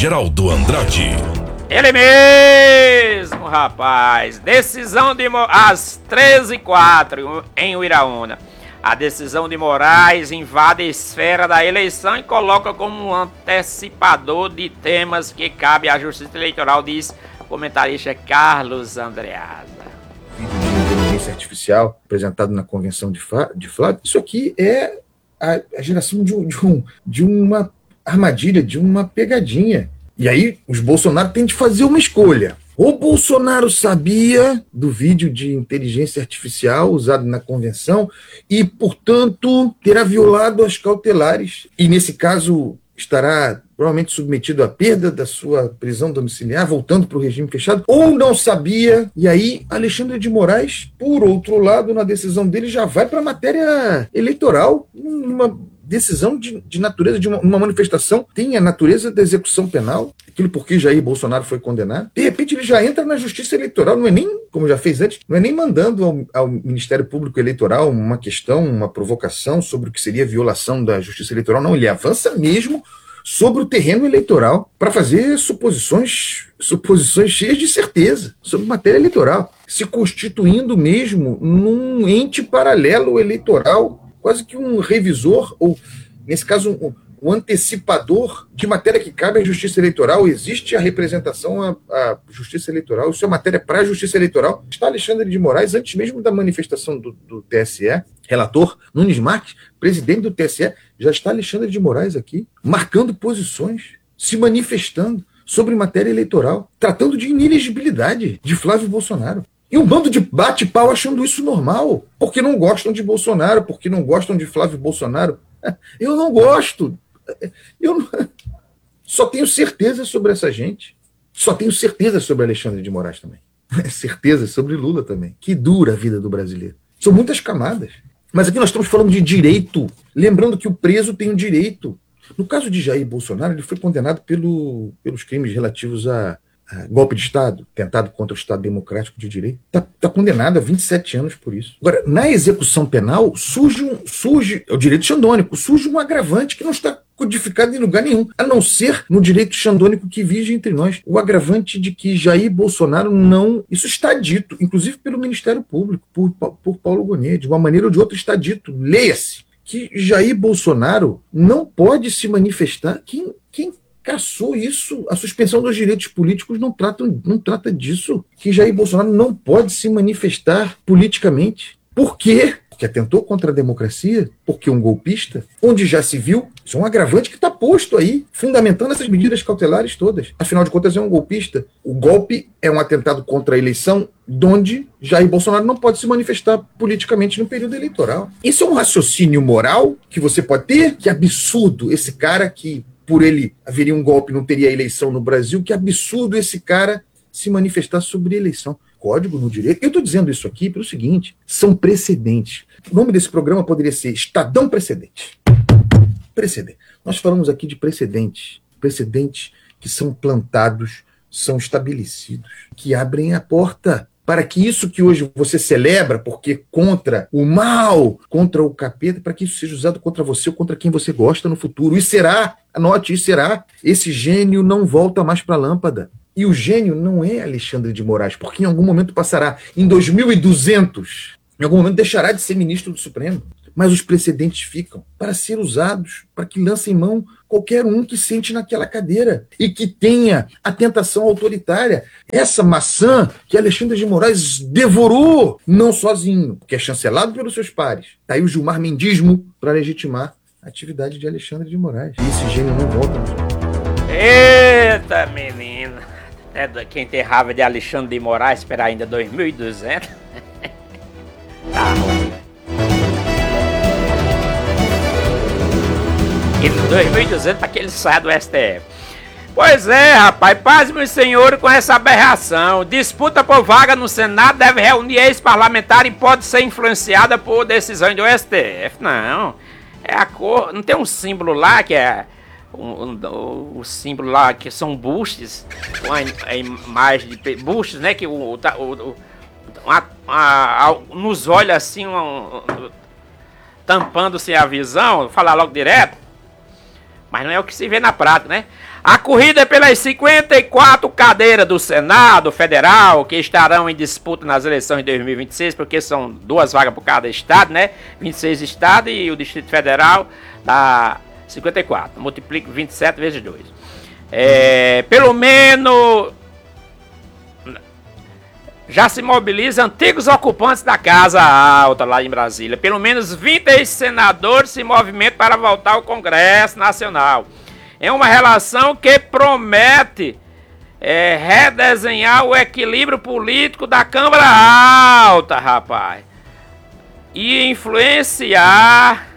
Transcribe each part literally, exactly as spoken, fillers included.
Geraldo Andrade. Ele mesmo, rapaz. Decisão de Mo... às treze e quatro em Uiraúna. A decisão de Moraes invade a esfera da eleição e coloca como antecipador de temas que cabe à Justiça Eleitoral, diz o comentarista Carlos Andreasa. Inteligência artificial apresentado na convenção de, Fa... de Flávio, isso aqui é a, a geração de, um, de, um, de uma armadilha, de uma pegadinha. E aí os Bolsonaro têm de fazer uma escolha. O Bolsonaro sabia do vídeo de inteligência artificial usado na convenção e, portanto, terá violado as cautelares. E, nesse caso, estará provavelmente submetido à perda da sua prisão domiciliar, voltando para o regime fechado, ou não sabia. E aí, Alexandre de Moraes, por outro lado, na decisão dele, já vai para a matéria eleitoral, numa decisão de, de natureza, de uma, uma manifestação, tem a natureza da execução penal, aquilo por que Jair Bolsonaro foi condenado. De repente ele já entra na justiça eleitoral, não é nem, como já fez antes, não é nem mandando ao, ao Ministério Público Eleitoral uma questão, uma provocação sobre o que seria violação da justiça eleitoral, não, ele avança mesmo sobre o terreno eleitoral para fazer suposições, suposições cheias de certeza sobre matéria eleitoral, se constituindo mesmo num ente paralelo eleitoral, quase que um revisor, ou, nesse caso, um, um antecipador de matéria que cabe à Justiça Eleitoral. Existe a representação à, à Justiça Eleitoral, isso é matéria para a Justiça Eleitoral. Está Alexandre de Moraes, antes mesmo da manifestação do, do T S E, relator Nunes Marques, presidente do T S E, já está Alexandre de Moraes aqui, marcando posições, se manifestando sobre matéria eleitoral, tratando de inelegibilidade de Flávio Bolsonaro. E um bando de bate-pau achando isso normal, porque não gostam de Bolsonaro, porque não gostam de Flávio Bolsonaro. Eu não gosto. Eu não... Só tenho certeza sobre essa gente. Só tenho certeza sobre Alexandre de Moraes também. Certeza sobre Lula também. Que dura a vida do brasileiro. São muitas camadas. Mas aqui nós estamos falando de direito. Lembrando que o preso tem um direito. No caso de Jair Bolsonaro, ele foi condenado pelo, pelos crimes relativos a golpe de Estado, tentado contra o Estado Democrático de Direito, está tá condenado a vinte e sete anos por isso. Agora, na execução penal, surge, um, surge é o direito xandônico, surge um agravante que não está codificado em lugar nenhum, a não ser no direito xandônico que vige entre nós, o agravante de que Jair Bolsonaro não... Isso está dito, inclusive pelo Ministério Público, por, por Paulo Gonet, de uma maneira ou de outra está dito, leia-se, que Jair Bolsonaro não pode se manifestar. Quem, quem caçou isso? A suspensão dos direitos políticos não trata, não trata disso. Que Jair Bolsonaro não pode se manifestar politicamente. Por quê? Porque atentou contra a democracia, porque um golpista, onde já se viu, isso é um agravante que está posto aí, fundamentando essas medidas cautelares todas. Afinal de contas, é um golpista. O golpe é um atentado contra a eleição, onde Jair Bolsonaro não pode se manifestar politicamente no período eleitoral. Isso é um raciocínio moral que você pode ter? Que absurdo esse cara que, por ele haveria um golpe, não teria eleição no Brasil, que absurdo esse cara se manifestar sobre eleição. Código no direito. Eu estou dizendo isso aqui pelo seguinte, são precedentes. O nome desse programa poderia ser Estadão Precedente. Precedente. Nós falamos aqui de precedentes. Precedentes que são plantados, são estabelecidos, que abrem a porta para que isso que hoje você celebra, porque contra o mal, contra o capeta, para que isso seja usado contra você ou contra quem você gosta no futuro. E será, anote, e será, esse gênio não volta mais para a lâmpada. E o gênio não é Alexandre de Moraes, porque em algum momento passará, em dois mil e duzentos, em algum momento deixará de ser ministro do Supremo. Mas os precedentes ficam para ser usados, para que lance em mão qualquer um que sente naquela cadeira e que tenha a tentação autoritária. Essa maçã que Alexandre de Moraes devorou, não sozinho, porque é chancelado pelos seus pares. Está aí o Gilmar Mendismo para legitimar a atividade de Alexandre de Moraes. E esse gênio não volta. Eita, menina! É quem tem raiva de Alexandre de Moraes, esperar ainda dois mil e duzentos. Tá ruim. E dois mil e duzentos para que ele saia do S T F. Pois é, rapaz, paz, meus senhores, com essa aberração. Disputa por vaga no Senado deve reunir ex-parlamentar e pode ser influenciada por decisões do S T F. Não, é a cor. Não tem um símbolo lá que é. Um, um, o símbolo lá que são bustes, com a, a imagem de bustes, né? Que o, o, o a, a, a, nos olha assim, um, um, tampando-se a visão, falar logo direto. Mas não é o que se vê na prática, né? A corrida é pelas cinquenta e quatro cadeiras do Senado Federal, que estarão em disputa nas eleições de dois mil e vinte e seis, porque são duas vagas por cada estado, né? vinte e seis estados e o Distrito Federal dá cinquenta e quatro. Multiplica vinte e sete vezes dois. É, pelo menos já se mobilizam antigos ocupantes da Casa Alta lá em Brasília. Pelo menos vinte senadores se movimentam para voltar ao Congresso Nacional. É uma relação que promete é, redesenhar o equilíbrio político da Câmara Alta, rapaz. E influenciar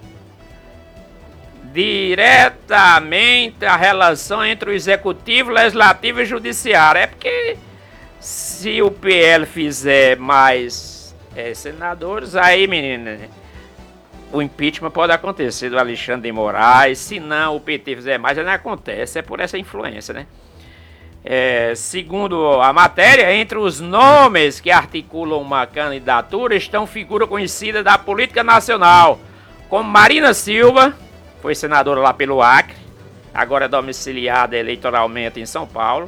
diretamente a relação entre o Executivo, Legislativo e Judiciário. É porque se o P L fizer mais é, senadores, aí, menina, o impeachment pode acontecer do Alexandre de Moraes. Se não, o P T fizer mais, já não acontece. É por essa influência, né? É, segundo a matéria, entre os nomes que articulam uma candidatura estão figuras conhecidas da política nacional, como Marina Silva, foi senadora lá pelo Acre, agora é domiciliada eleitoralmente em São Paulo.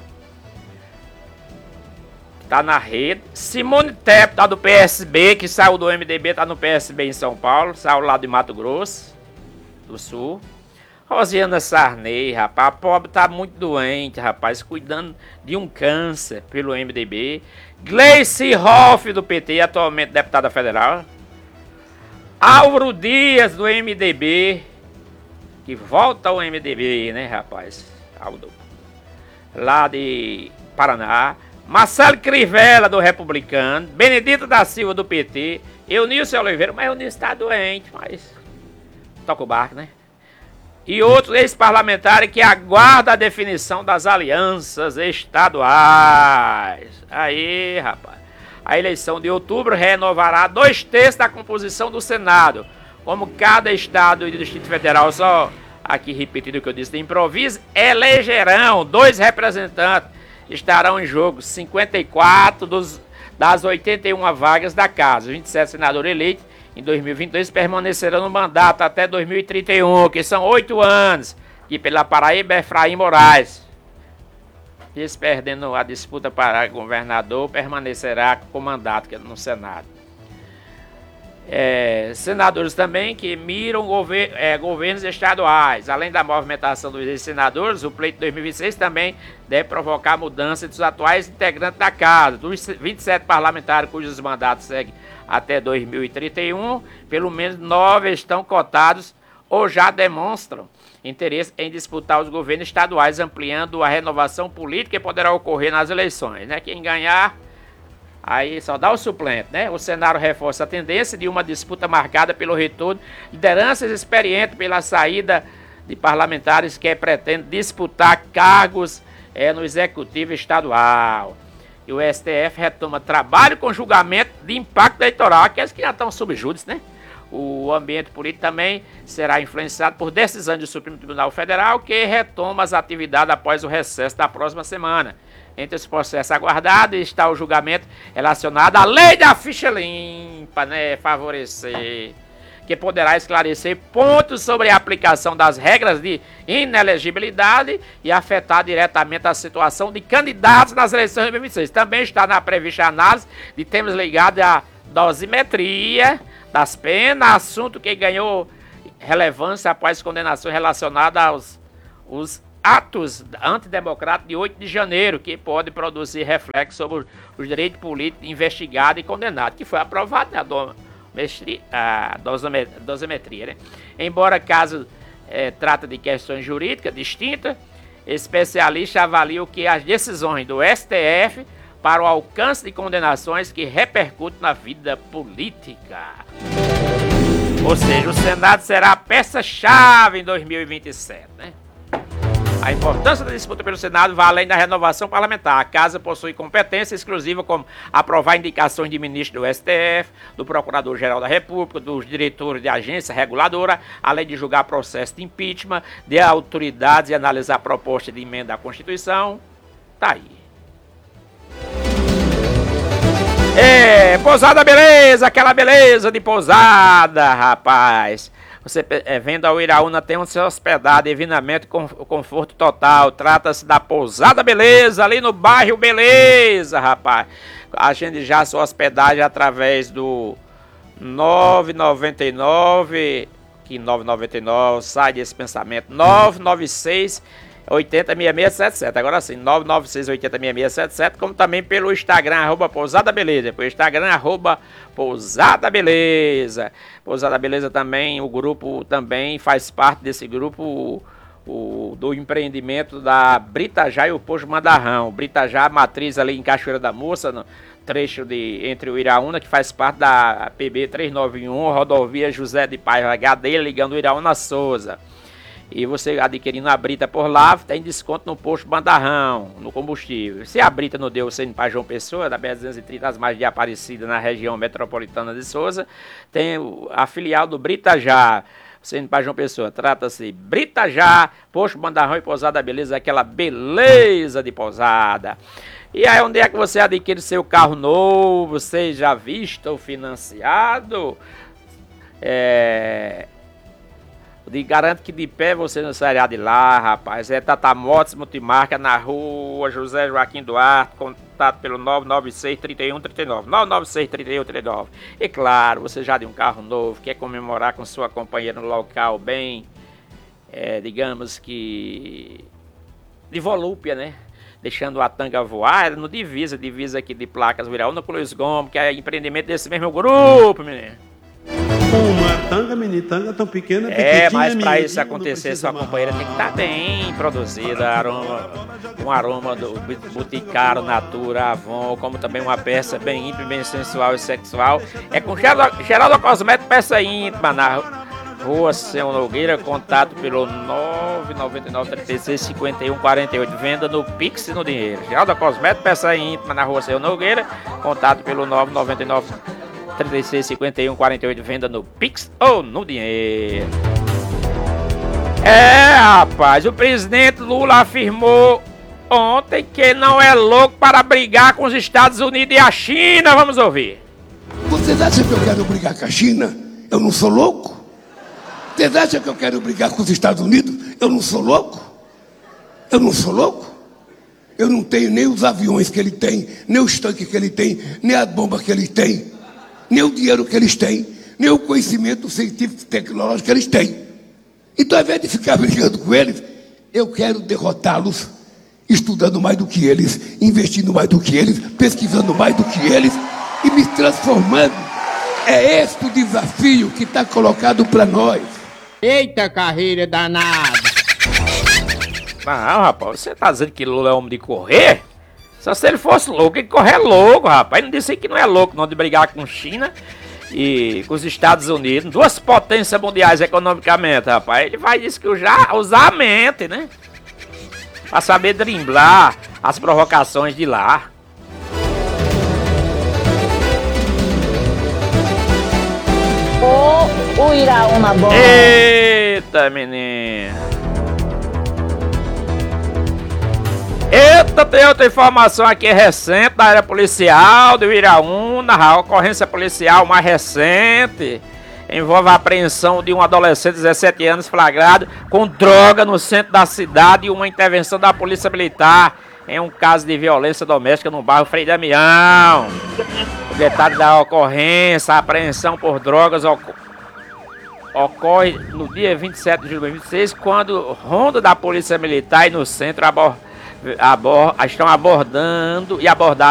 Tá na rede. Simone Tebet, tá do P S B, que saiu do M D B, tá no P S B em São Paulo, saiu lá de Mato Grosso do Sul. Rosiana Sarney, rapaz, a pobre tá muito doente, rapaz, cuidando de um câncer pelo M D B. Gleice Hoff, do P T, atualmente deputada federal. Álvaro Dias, do M D B, que volta ao M D B, né, rapaz? Álvaro, lá de Paraná. Marcelo Crivella, do Republicano. Benedito da Silva, do P T. Eunilson Oliveira, mas Eunilson está doente, mas toca o barco, né? E outros ex-parlamentares que aguardam a definição das alianças estaduais. Aí, rapaz. A eleição de outubro renovará dois terços da composição do Senado. Como cada estado e Distrito Federal, só aqui repetindo o que eu disse de improviso, elegerão dois representantes. Estarão em jogo cinquenta e quatro dos, das oitenta e uma vagas da casa. vinte e sete senadores eleitos em dois mil e vinte e dois permanecerão no mandato até dois mil e trinta e um, que são oito anos. E pela Paraíba, Efraim Moraes, esse perdendo a disputa para governador, permanecerá com o mandato no Senado. É, senadores também que miram gover é, governos estaduais. Além da movimentação dos senadores, o pleito de dois mil e vinte e seis também deve provocar mudança dos atuais integrantes da casa. Dos vinte e sete parlamentares cujos mandatos seguem até dois mil e trinta e um, pelo menos nove estão cotados ou já demonstram interesse em disputar os governos estaduais, ampliando a renovação política que poderá ocorrer nas eleições, né? Quem ganhar, aí só dá o suplente, né? O cenário reforça a tendência de uma disputa marcada pelo retorno de lideranças experientes, pela saída de parlamentares que pretendem disputar cargos é, no executivo estadual. E o S T F retoma trabalho com julgamento de impacto eleitoral, aqueles que já estão sob júdice, né? O ambiente político também será influenciado por decisão do Supremo Tribunal Federal, que retoma as atividades após o recesso da próxima semana. Entre os processos aguardados está o julgamento relacionado à lei da ficha limpa, né? Favorecer, que poderá esclarecer pontos sobre a aplicação das regras de inelegibilidade e afetar diretamente a situação de candidatos nas eleições de dois mil e vinte e seis. Também está na prevista análise de temas ligados à dosimetria das penas, assunto que ganhou relevância após condenação relacionada aos os atos antidemocráticos de oito de janeiro, que pode produzir reflexo sobre os direitos políticos investigados e condenados, que foi aprovado na a dosimetria, né? Embora caso é, trata de questões jurídicas distintas, especialistas avaliam que as decisões do S T F para o alcance de condenações que repercutem na vida política. Ou seja, o Senado será a peça-chave em dois mil e vinte e sete, né? A importância da disputa pelo Senado vai além da renovação parlamentar. A Casa possui competência exclusiva como aprovar indicações de ministro do S T F, do Procurador-Geral da República, dos diretores de agência reguladora, além de julgar processo de impeachment, de autoridades e analisar proposta de emenda à Constituição. Tá aí. É, Pousada beleza, aquela beleza de Pousada, rapaz. Você é, vendo ao Iraúna, tem onde se hospedar, divinamente com conforto total. Trata-se da Pousada Beleza, ali no bairro Beleza, rapaz. Agende já sua hospedagem através do nove nove nove, que nove nove nove, sai desse pensamento, nove nove seis, oito zero, seis seis sete sete, agora sim, nove nove seis, oito zero, seis seis sete sete, como também pelo Instagram, arroba Pousada Beleza, pelo Instagram, arroba Pousada Beleza. Pousada Beleza também, o grupo também faz parte desse grupo, o, o, do empreendimento da Britajá e o Posto Mandarrão. Britajá, matriz ali em Cachoeira da Moça, no trecho de, entre o Iraúna, que faz parte da P B trezentos e noventa e um, rodovia José de Paiva Gadelha, ligando o Iraúna a Souza. E você adquirindo a brita por lá, tem desconto no posto Bandarrão, no combustível. Se a brita não deu você indo para João Pessoa, da B R duzentos e trinta, as margens de Aparecida, na região metropolitana de Souza, tem a filial do Britajá. Você indo para João Pessoa, trata-se Britajá, posto Bandarrão e Pousada Beleza, aquela beleza de pousada. E aí, onde é que você adquire seu carro novo, seja visto ou financiado? É... De, garanto que de pé você não sairá de lá, rapaz. É Tata Motos Multimarca, na rua José Joaquim Duarte, contato pelo nove nove seis, três um três nove, nove nove seis, três um três nove. E claro, você já de um carro novo, quer comemorar com sua companheira no local bem, é, digamos que, de volúpia, né? Deixando a tanga voar, no divisa, divisa aqui de placas, Iraúna com Luiz Gomes, que é empreendimento desse mesmo grupo, menino. Uma tanga, mini tanga tão pequena, é, mas para isso acontecer, sua companheira tem que estar bem produzida, aroma, um aroma do Boticário, Natura, Avon, como também uma peça bem íntima, bem sensual e sexual. É com Geraldo Cosmético, peça íntima, na Rua Seu Nogueira, contato pelo nove nove nove, três seis, cinco um quatro oito, venda no Pix e no dinheiro. Geraldo Cosmético, peça íntima, na Rua Seu Nogueira, contato pelo nove nove nove, três seis, cinco um quatro oito, venda no Pix ou no dinheiro. É, rapaz, o presidente Lula afirmou ontem que não é louco para brigar com os Estados Unidos e a China. Vamos ouvir. Vocês acham que eu quero brigar com a China? Eu não sou louco? Vocês acham que eu quero brigar com os Estados Unidos? Eu não sou louco? Eu não sou louco? Eu não tenho nem os aviões que ele tem, nem os tanques que ele tem, nem as bombas que ele tem, nem o dinheiro que eles têm, nem o conhecimento científico e tecnológico que eles têm. Então, ao invés de ficar brigando com eles, eu quero derrotá-los, estudando mais do que eles, investindo mais do que eles, pesquisando mais do que eles e me transformando. É esse o desafio que está colocado para nós. Eita carreira danada! Não, rapaz, você tá dizendo que Lula é homem de correr? Só se ele fosse louco, ele correr louco, rapaz. Ele não disse que não é louco não de brigar com China e com os Estados Unidos, duas potências mundiais economicamente, rapaz. Ele vai dizer que já usar a mente, né? Pra saber driblar as provocações de lá. Ô, o Iraúna bom. Eita, menino. Eita, tem outra informação aqui recente da área policial do Iraúna. A ocorrência policial mais recente envolve a apreensão de um adolescente de dezessete anos flagrado com droga no centro da cidade e uma intervenção da polícia militar em um caso de violência doméstica no bairro Frei Damião. O detalhe da ocorrência, a apreensão por drogas ocorre, ocorre no dia vinte e sete de julho de dois mil e vinte e seis, quando ronda da polícia militar e no centro abor, abor, estão abordando e abordaram